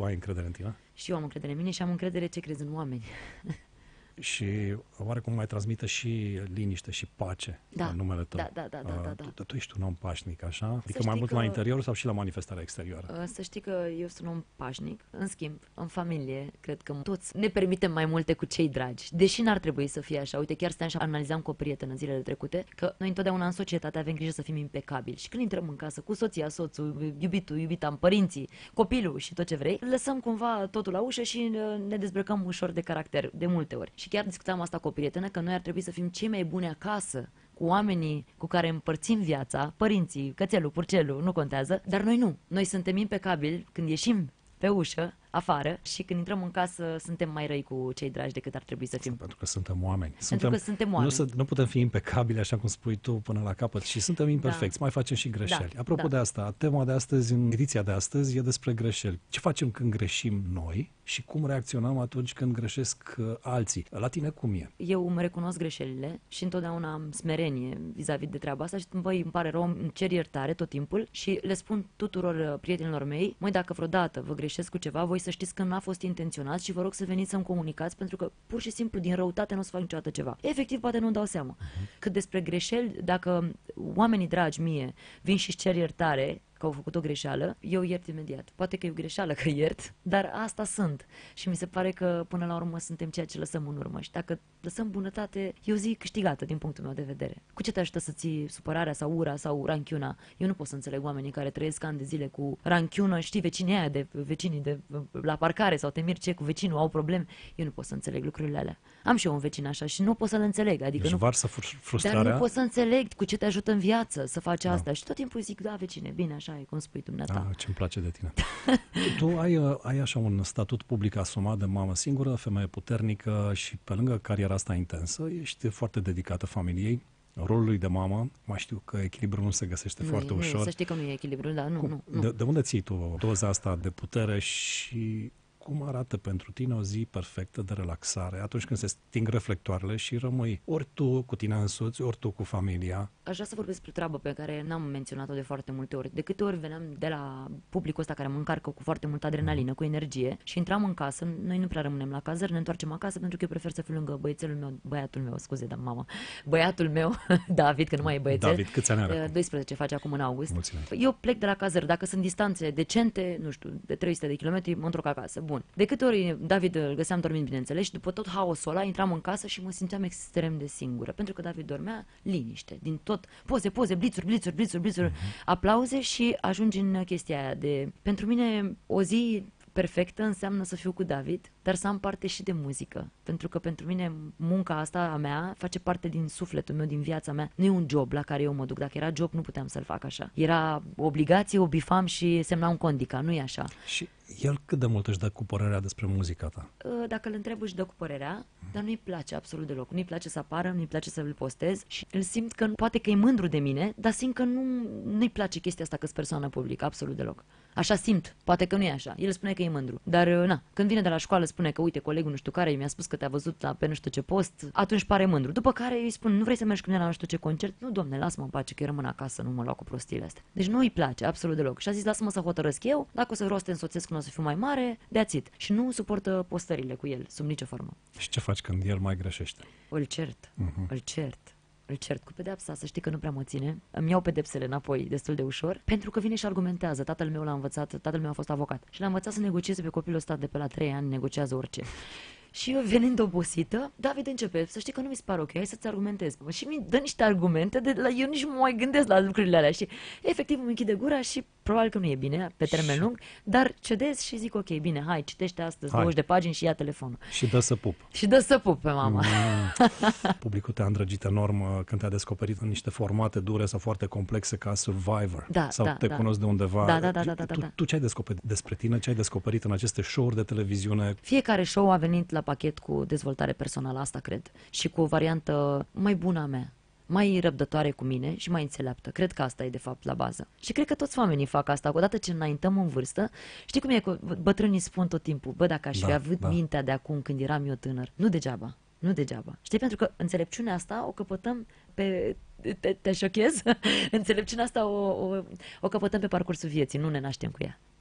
ai încredere în tine? Și eu am încredere în mine și am încredere ce crezi în oameni. Și oarecum mai transmită și liniște și pace în numele tău. Da. Tu ești un om pașnic, așa? Adică Să mai știi mult că la interior sau și la manifestarea exterioară? Să știi că eu sunt un om pașnic. În schimb, în familie, cred că toți ne permitem mai multe cu cei dragi. Deși n-ar trebui să fie așa. Uite, chiar stăteam și analizam cu o prietenă zilele trecute că noi întotdeauna în societate avem grijă să fim impecabili. Și când intrăm în casă cu soția, soțul, iubitul, iubita, părinții, copilul și tot ce vrei, lăsăm cumva totul la ușă și ne dezbrăcăm ușor de caracter, de multe ori. Și chiar discutam asta cu o prietenă, că noi ar trebui să fim cei mai buni acasă, cu oamenii cu care împărțim viața, părinții, cățelul, purcelul, nu contează, dar noi nu. Noi suntem impecabili când ieșim pe ușă, afară, și când intrăm în casă suntem mai răi cu cei dragi decât ar trebui să fim. Pentru că suntem oameni. Pentru că suntem oameni. Nu putem fi impecabili, așa cum spui tu, până la capăt, și suntem imperfecți, mai facem și greșeli. Apropo de asta, tema de astăzi, în ediția de astăzi, e despre greșeli. Ce facem când greșim noi și cum reacționăm atunci când greșesc alții? La tine cum e? Eu îmi recunosc greșelile și întotdeauna am smerenie vis-a-vis de treaba asta și, băi, îmi pare rău, îmi cer iertare tot timpul și le spun tuturor prietenilor mei, măi, dacă vreodată vă greșesc cu ceva, voi să știți că n-a fost intenționat și vă rog să veniți să-mi comunicați, pentru că pur și simplu din răutate nu o să fac niciodată ceva. Efectiv, poate nu-mi dau seama. Cât despre greșeli, dacă oamenii dragi mie vin și-și cer iertare că au făcut o greșeală, eu iert imediat. Poate că e o greșeală că iert, dar asta sunt. Și mi se pare că până la urmă suntem ceea ce lăsăm în urmă. Și dacă lăsăm bunătate, e o zi câștigată din punctul meu de vedere. Cu ce te ajută să ții supărarea sau ura sau ranchiuna? Eu nu pot să înțeleg oamenii care trăiesc ani de zile cu ranchiună, știi, vecinii aia de vecinii de la parcare sau te miri ce cu vecinul au probleme. Eu nu pot să înțeleg lucrurile alea. Am și eu un vecin așa și nu pot să-l înțeleg. Adică deci nu varsă frustrarea. Dar nu pot să înțeleg cu ce te ajută în viață să faci asta. Și tot timpul zic, da, vecine, bine, așa e, cum spui dumneata. Ce-mi place de tine. Tu ai așa un statut public asumat de mamă singură, femeie puternică și pe lângă cariera asta intensă, ești foarte dedicată familiei, rolului de mamă. Mai știu că echilibrul nu se găsește foarte ușor. Să știi că nu e echilibrul, dar nu. De unde ții tu doza asta de putere și cum arată pentru tine o zi perfectă de relaxare atunci când se sting reflectoarele și rămâi ori tu cu tine însuți, ori tu cu familia? Aș vrea să vorbesc despre o treabă pe care n-am menționat-o de foarte multe ori. De câte ori veneam de la publicul ăsta care mă încarcă cu foarte multă adrenalină, cu energie, și intram în casă, noi nu prea rămânem la cază, ne întoarcem acasă pentru că eu prefer să fiu lângă băiatul meu, David, că nu mai e băiețel. David, câți ani are? 12 face acum în august. Mulțumesc. Eu plec de la cazăr, dacă sunt distanțe decente, nu știu, de 300 de kilometri, mă întorc acasă. Bun. De câte ori David îl găseam dormind, bineînțeles, și după tot haosul ăla intram în casă și mă simțeam extrem de singură, pentru că David dormea, liniște, din tot, poze, blițuri, aplauze, și ajungi în chestia aia de... Pentru mine o zi perfectă înseamnă să fiu cu David, dar să am parte și de muzică. Pentru că pentru mine munca asta a mea face parte din sufletul meu, din viața mea. Nu e un job la care eu mă duc. Dacă era job, nu puteam să-l fac așa. Era obligație, o bifam și semna un condica. Nu e așa. Și el cât de mult își dă cu părerea despre muzica ta? Dacă îl întreb, își dă cu părerea, dar nu-i place absolut deloc. Nu-i place să apară, nu-i place să-l postez și îl simt că poate că e mândru de mine, dar simt că nu-i place chestia asta că-s persoană publică, absolut deloc. Așa simt. Poate că nu e așa. El spune că e mândru. Dar, când vine de la școală, spune că, uite, colegul nu știu care mi-a spus că te-a văzut pe nu știu ce post, atunci pare mândru. După care îi spun, nu vrei să mergi cu mine la nu știu ce concert? Nu, domne, lasă-mă în pace, că eu rămân acasă, nu mă lua cu prostiile astea. Deci nu îi place absolut deloc. Și a zis, lasă-mă să hotărăsc eu, dacă o să vreau să te însoțesc când o să fiu mai mare, that's it. Și nu suportă postările cu el, sub nicio formă. Și ce faci când el mai greșește? Îl cert cu pedepsa, să știi că nu prea mă ține. Îmi iau pedepsele înapoi destul de ușor, pentru că vine și argumentează. Tatăl meu l-a învățat, tatăl meu a fost avocat și l-a învățat să negocieze pe copilul ăsta de pe la 3 ani, negociază orice. Și eu, venind obosită, David începe, să știi că nu mi se pare ok, hai să-ți argumentez. Și mi dă niște argumente, eu nici nu mă mai gândesc la lucrurile alea și efectiv îmi închide gura și probabil că nu e bine pe termen lung, dar cedez și zic ok, bine, hai, citește astăzi 20 de pagini și ia telefonul. Și dă să pup. Și dă să pup pe mama. Publicul te-a îndrăgit enorm când te-a descoperit în niște formate dure sau foarte complexe ca Survivor. Sau te cunosc de undeva. Da. Tu ce ai descoperit despre tine? Ce ai descoperit în aceste show-uri de televiziune? Fiecare show a venit la pachet cu dezvoltare personală, asta cred, și cu o variantă mai bună a mea, mai răbdătoare cu mine și mai înțeleaptă. Cred că asta e de fapt la bază. Și cred că toți oamenii fac asta. Odată ce înaintăm în vârstă, știi cum e că bătrânii spun tot timpul, bă, dacă aș fi avut mintea de acum când eram eu tânăr, nu degeaba. Știi, pentru că înțelepciunea asta o căpătăm pe... Te șochez? Înțelepciunea asta o căpătăm pe parcursul vieții, nu ne naștem cu ea.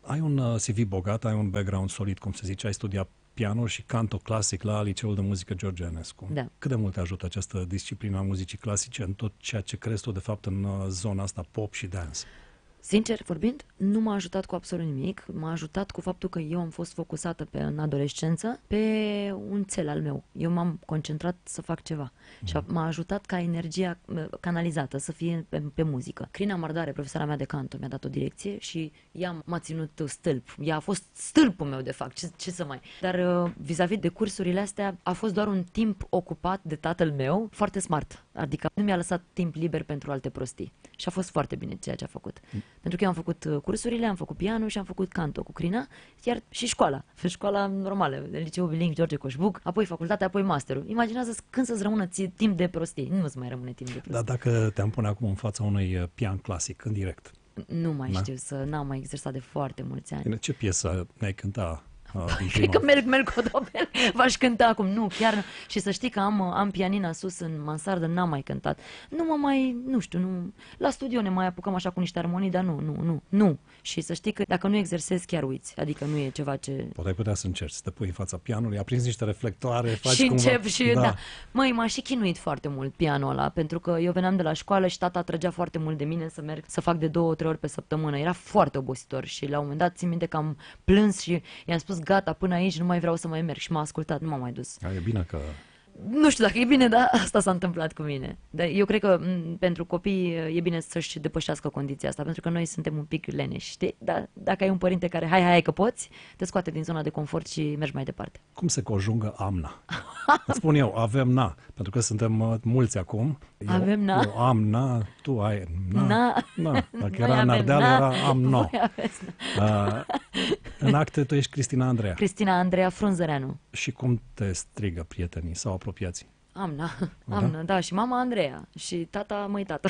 Ai un CV bogat, ai un background solid, cum se zice, ai studiat piano și canto clasic la Liceul de Muzică George Enescu. Da. Cât de mult te ajută această disciplină a muzicii clasice în tot ceea ce crezi tu, de fapt, în zona asta pop și dance? Sincer vorbind, nu m-a ajutat cu absolut nimic. M-a ajutat cu faptul că eu am fost focusată în adolescență pe un cel al meu. Eu m-am concentrat să fac ceva. Și m-a ajutat ca energia canalizată să fie pe muzică. Crina Mardare, profesoara mea de canto, mi-a dat o direcție și ea m-a ținut stâlp. Ea a fost stâlpul meu, de fapt. Ce să mai... Dar vis-a-vis de cursurile astea, a fost doar un timp ocupat de tatăl meu, foarte smart. Adică nu mi-a lăsat timp liber pentru alte prostii. Și a fost foarte bine ceea ce a făcut. Pentru că eu am făcut cursurile, am făcut piano și am făcut canto cu Crina, iar și școala normală, Liceul Bilingv George Coșbuc, apoi facultatea, apoi masterul. Imaginează când să-ți rămână timp de prostii. Nu îți mai rămâne timp de prostii. Dar dacă te-am pune acum în fața unui pian clasic, în direct. Nu mai știu, n-am mai exersat de foarte mulți ani. Bine, ce piesă ne-ai cânta? Cred că merg codopel, v-aș cânta acum. Nu, chiar nu. Și să știi că am pianina sus în mansardă, n-am mai cântat. Nu știu, la studio ne mai apucăm așa cu niște armonii, dar nu. Și să știi că dacă nu exersezi, chiar uiți. Adică nu e ceva ce... Poate ai putea să încerci, să te pui în fața pianului, aprinzi niște reflectoare, faci și cumva... încep și... Da. Măi, m-a și chinuit foarte mult pianul ăla, pentru că eu veneam de la școală și tata trăgea foarte mult de mine să merg, să fac de 2-3 ori pe săptămână. Era foarte obositor și la un moment dat țin minte că am plâns și i-am spus gata, până aici nu mai vreau să mai merg și m-a ascultat, nu m-am mai dus. E bine că... Nu știu dacă e bine, dar asta s-a întâmplat cu mine. Dar eu cred că pentru copii e bine să-și depășească condiția asta, pentru că noi suntem un pic leneși, știi? Dar dacă ai un părinte care, hai că poți, te scoate din zona de confort și mergi mai departe. Cum se conjungă amna? Îți spun eu, avem na, pentru că suntem mulți acum. Avem na? Eu am na, tu ai Na. Dacă era în Ardeal, era am no. În acte tu ești Cristina Andreea. Cristina Andreea Frunzăreanu. Și cum te strigă prietenii sau apropiații? Amna, da, și mama Andreea și tata, măi tată.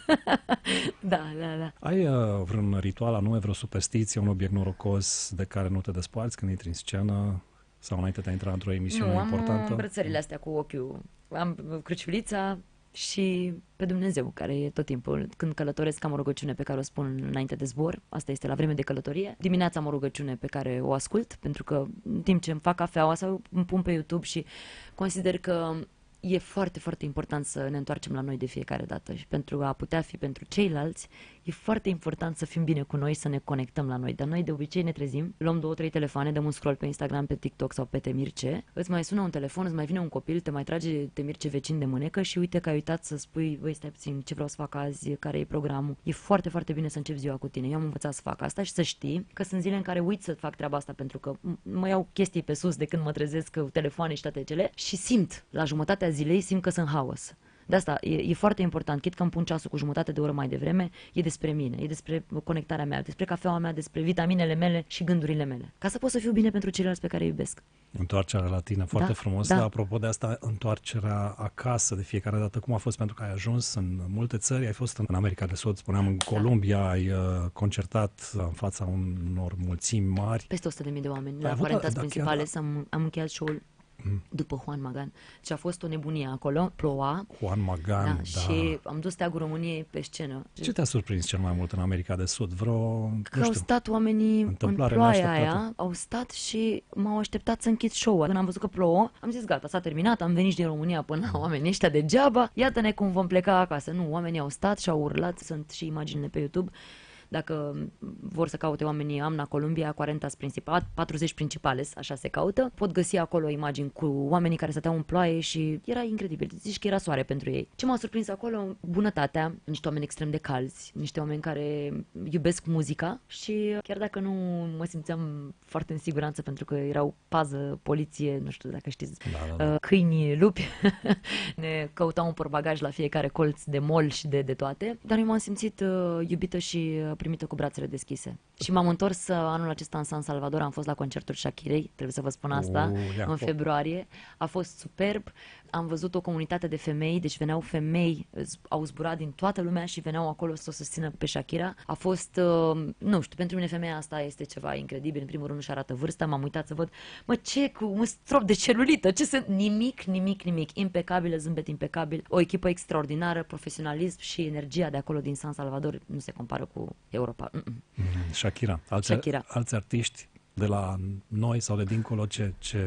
Da. Ai vreun ritual anume, vreo superstiție, un obiect norocos de care nu te desparți când intri în scenă sau înainte de a intra într-o emisiune importantă? Nu, am brățările astea cu ochiul, am cruciulița și pe Dumnezeu, care e tot timpul. Când călătoresc am o rugăciune pe care o spun înainte de zbor, asta este la vreme de călătorie. Dimineața am o rugăciune pe care o ascult, pentru că în timp ce îmi fac cafeaua sau îmi pun pe YouTube și consider că e foarte, foarte important să ne întoarcem la noi de fiecare dată și pentru a putea fi pentru ceilalți, e foarte important să fim bine cu noi, să ne conectăm la noi. Dar noi de obicei ne trezim, luăm 2-3 telefoane, dăm un scroll pe Instagram, pe TikTok sau pe Temirce, îți mai sună un telefon, îți mai vine un copil, te mai trage Temirce vecin de mânecă și uite că ai uitat să spui, băi, stai puțin, ce vreau să fac azi, care e programul. E foarte, foarte bine să începi ziua cu tine. Eu am învățat să fac asta și să știi că sunt zile în care uit să fac treaba asta pentru că mă iau chestii pe sus de când mă trezesc cu telefoane și toate cele și simt, la jumătatea zilei, simt că sunt haos. De asta e foarte important, chit că îmi pun ceasul cu jumătate de oră mai devreme, e despre mine, e despre conectarea mea, despre cafeaua mea, despre vitaminele mele și gândurile mele. Ca să pot să fiu bine pentru ceilalți pe care îi iubesc. Întoarcerea la tine, foarte frumos. Da. Apropo de asta, întoarcerea acasă de fiecare dată, cum a fost pentru că ai ajuns în multe țări, ai fost în America de Sud, spuneam, în Columbia, ai concertat în fața unor mulțimi mari. Peste 100.000 de oameni, la Cuarentați Principale, am încheiat show-ul după Juan Magan. Și a fost o nebunie acolo, ploua. Juan Magan, da. Și am dus Steagul României pe scenă. Ce te-a surprins cel mai mult în America de Sud? Că au stat oamenii în ploaia aia, au stat și m-au așteptat să închid show-ul. Când am văzut că plouă, am zis gata, s-a terminat, am venit din România până la oamenii ăștia degeaba, iată-ne cum vom pleca acasă. Nu, oamenii au stat și au urlat, sunt și imaginile pe YouTube. Dacă vor să caute oamenii Amna Columbia, 40 principales, așa se caută, pot găsi acolo imagini cu oamenii care stăteau în ploaie și era incredibil. Zici că era soare pentru ei. Ce m-a surprins acolo? Bunătatea, niște oameni extrem de calzi, niște oameni care iubesc muzica și chiar dacă nu mă simțeam foarte în siguranță pentru că erau pază, poliție, nu știu dacă știți, câini, lupi, ne căutau un portbagaj la fiecare colț de mall și de toate, dar eu m-am simțit iubită și primită cu brațele deschise. Și m-am întors anul acesta în San Salvador, am fost la concertul Shakirei, trebuie să vă spun asta, în februarie. A fost superb. Am văzut o comunitate de femei, deci veneau femei, au zburat din toată lumea și veneau acolo să o susțină pe Shakira. A fost, nu știu, pentru mine femeia asta este ceva incredibil. În primul rând își arată vârsta, m-am uitat să văd, ce cu un strop de celulită, ce sunt? Nimic. Impecabilă, zâmbet impecabil, o echipă extraordinară, profesionalism și energia de acolo din San Salvador nu se compară cu Europa. Shakira. Alți artiști de la noi sau de dincolo, ce